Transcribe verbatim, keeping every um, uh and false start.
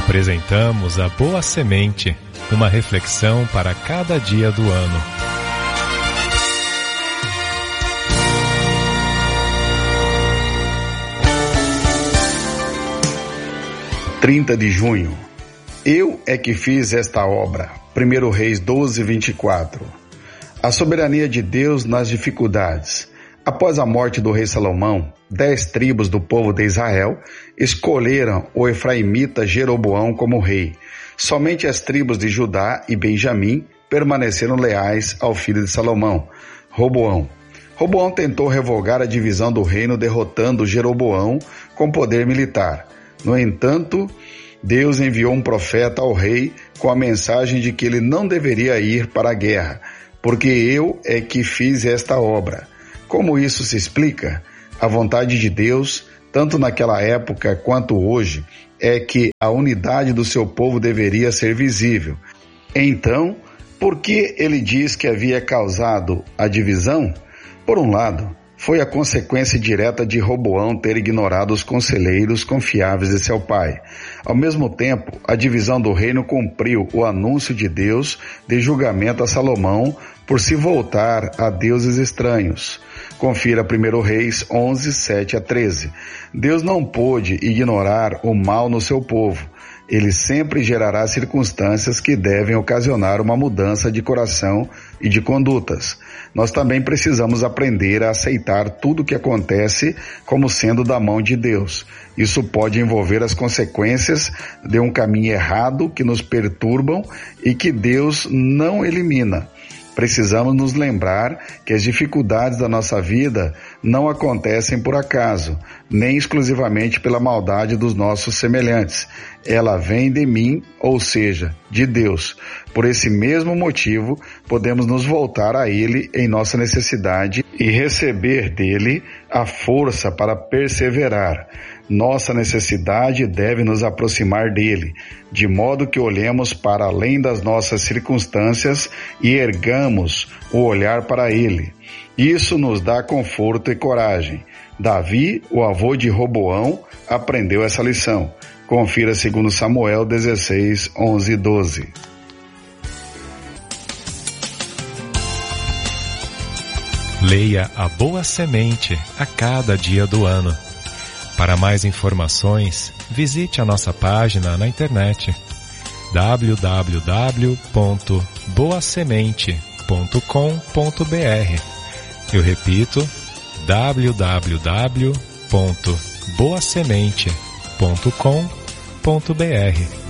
Apresentamos a Boa Semente, uma reflexão para cada dia do ano. trinta de junho. Eu é que fiz esta obra. primeiro Reis doze, vinte e quatro. A soberania de Deus nas dificuldades. Após a morte do rei Salomão, dez tribos do povo de Israel escolheram o efraimita Jeroboão como rei. Somente as tribos de Judá e Benjamim permaneceram leais ao filho de Salomão, Roboão. Roboão tentou revogar a divisão do reino, derrotando Jeroboão com poder militar. No entanto, Deus enviou um profeta ao rei com a mensagem de que ele não deveria ir para a guerra, porque eu é que fiz esta obra. Como isso se explica? A vontade de Deus, tanto naquela época quanto hoje, é que a unidade do seu povo deveria ser visível. Então, por que ele diz que havia causado a divisão? Por um lado, foi a consequência direta de Roboão ter ignorado os conselheiros confiáveis de seu pai. Ao mesmo tempo, a divisão do reino cumpriu o anúncio de Deus de julgamento a Salomão por se voltar a deuses estranhos. Confira primeiro Reis onze, sete a treze. Deus não pôde ignorar o mal no seu povo. Ele sempre gerará circunstâncias que devem ocasionar uma mudança de coração e de condutas. Nós também precisamos aprender a aceitar tudo o que acontece como sendo da mão de Deus. Isso pode envolver as consequências de um caminho errado que nos perturbam e que Deus não elimina. Precisamos nos lembrar que as dificuldades da nossa vida não acontecem por acaso, nem exclusivamente pela maldade dos nossos semelhantes. Ela vem de mim, ou seja, de Deus. Por esse mesmo motivo, podemos nos voltar a Ele em nossa necessidade e receber dele a força para perseverar. Nossa necessidade deve nos aproximar dele, de modo que olhemos para além das nossas circunstâncias e ergamos o olhar para ele. Isso nos dá conforto e coragem. Davi, o avô de Roboão, aprendeu essa lição. Confira segundo Samuel dezesseis, onze e doze. Leia a Boa Semente a cada dia do ano. Para mais informações, visite a nossa página na internet w w w ponto boa semente ponto com ponto b r. Eu repito, w w w ponto boa semente ponto com ponto b r.